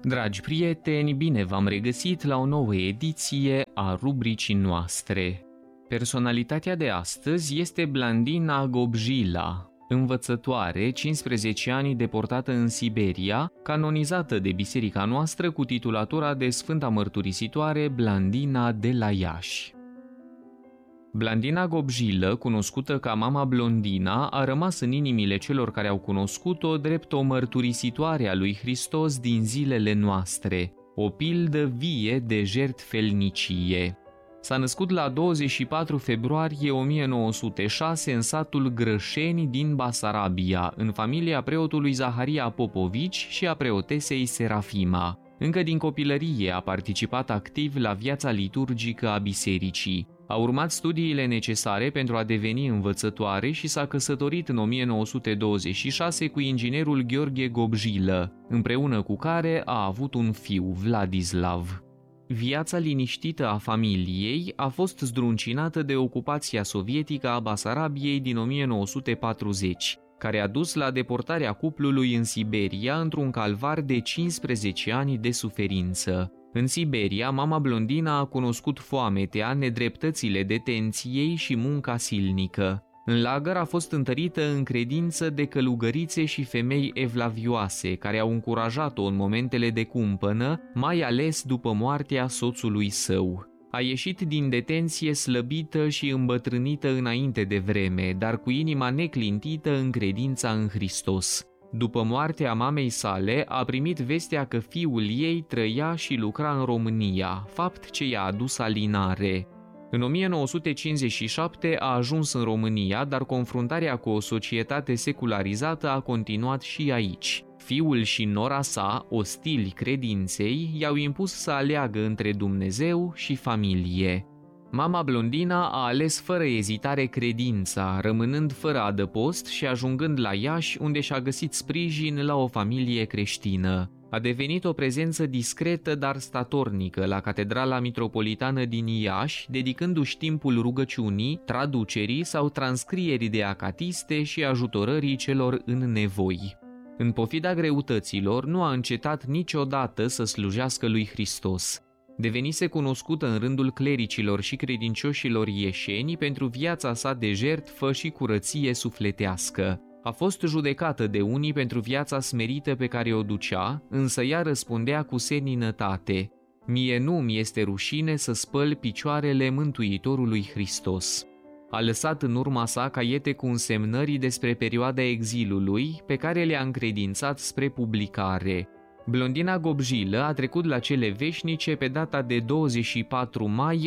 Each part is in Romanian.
Dragi prieteni, bine v-am regăsit la o nouă ediție a rubricii noastre. Personalitatea de astăzi este Blandina Gobjila, învățătoare, 15 ani deportată în Siberia, canonizată de biserica noastră cu titulatura de Sfânta Mărturisitoare Blandina de la Iași. Blandina Gobjilă, cunoscută ca Mama Blondina, a rămas în inimile celor care au cunoscut-o drept o mărturisitoare a lui Hristos din zilele noastre, o pildă vie de jertfelnicie. S-a născut la 24 februarie 1906 în satul Grășeni din Basarabia, în familia preotului Zaharia Popovici și a preotesei Serafima. Încă din copilărie a participat activ la viața liturgică a bisericii. A urmat studiile necesare pentru a deveni învățătoare și s-a căsătorit în 1926 cu inginerul Gheorghe Gobjilă, împreună cu care a avut un fiu, Vladislav. Viața liniștită a familiei a fost zdruncinată de ocupația sovietică a Basarabiei din 1940, care a dus la deportarea cuplului în Siberia într-un calvar de 15 ani de suferință. În Siberia, Mama Blondina a cunoscut foametea, nedreptățile detenției și munca silnică. În lagăr a fost întărită în credință de călugărițe și femei evlavioase, care au încurajat-o în momentele de cumpănă, mai ales după moartea soțului său. A ieșit din detenție slăbită și îmbătrânită înainte de vreme, dar cu inima neclintită în credința în Hristos. După moartea mamei sale, a primit vestea că fiul ei trăia și lucra în România, fapt ce i-a adus alinare. În 1957 a ajuns în România, dar confruntarea cu o societate secularizată a continuat și aici. Fiul și nora sa, ostili credinței, i-au impus să aleagă între Dumnezeu și familie. Mama Blondina a ales fără ezitare credința, rămânând fără adăpost și ajungând la Iași, unde și-a găsit sprijin la o familie creștină. A devenit o prezență discretă, dar statornică la Catedrala Mitropolitană din Iași, dedicându-și timpul rugăciunii, traducerii sau transcrierii de acatiste și ajutorării celor în nevoi. În pofida greutăților, nu a încetat niciodată să slujească lui Hristos. Devenise cunoscută în rândul clericilor și credincioșilor ieșeni pentru viața sa de jertfă și curăție sufletească. A fost judecată de unii pentru viața smerită pe care o ducea, însă ea răspundea cu seninătate: "Mie nu-mi este rușine să spăl picioarele Mântuitorului Hristos." A lăsat în urma sa caiete cu însemnări despre perioada exilului, pe care le-a încredințat spre publicare. Blondina Gobjilă a trecut la cele veșnice pe data de 24 mai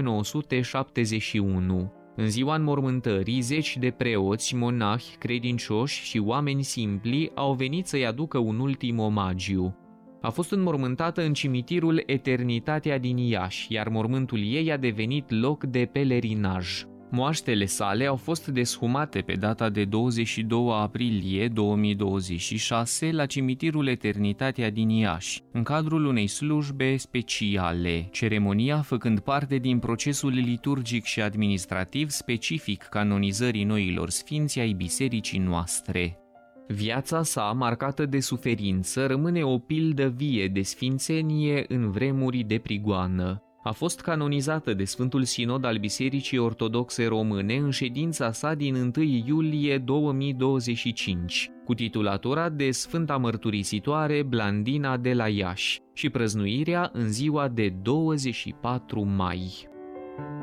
1971. În ziua înmormântării, zeci de preoți, monahi, credincioși și oameni simpli au venit să-i aducă un ultim omagiu. A fost înmormântată în cimitirul Eternitatea din Iași, iar mormântul ei a devenit loc de pelerinaj. Moaștele sale au fost deshumate pe data de 22 aprilie 2026 la cimitirul Eternitatea din Iași, în cadrul unei slujbe speciale, ceremonia făcând parte din procesul liturgic și administrativ specific canonizării noilor sfinți ai bisericii noastre. Viața sa, marcată de suferință, rămâne o pildă vie de sfințenie în vremuri de prigoană. A fost canonizată de Sfântul Sinod al Bisericii Ortodoxe Române în ședința sa din 1 iulie 2025, cu titulatura de Sfânta Mărturisitoare Blandina de la Iași și prăznuirea în ziua de 24 mai.